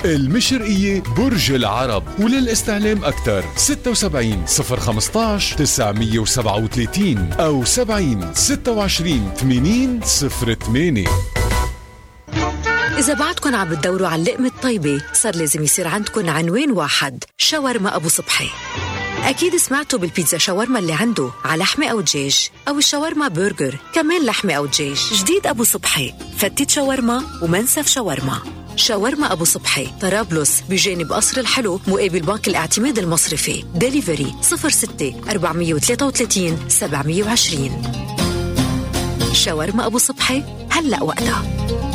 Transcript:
المشرقية برج العرب. وللاستعلام أكثر 76 015 937 أو 70 26 80 08. إذا بعدكن عم بتدوروا على اللقمة الطيبة صار لازم يصير عندكن عنوان واحد: شاورما أبو صبحي. أكيد سمعتوا بالبيتزا شاورما اللي عنده على لحمة أو دجاج، أو الشاورما برجر كمان لحمة أو دجاج. جديد أبو صبحي، فتة شاورما ومنسف شاورما. شاورما أبو صبحي، طرابلس بجانب قصر الحلو مقابل بنك الاعتماد المصرفي. ديليفري 06 433 720. شاورما أبو صبحي، هلأ وقتها.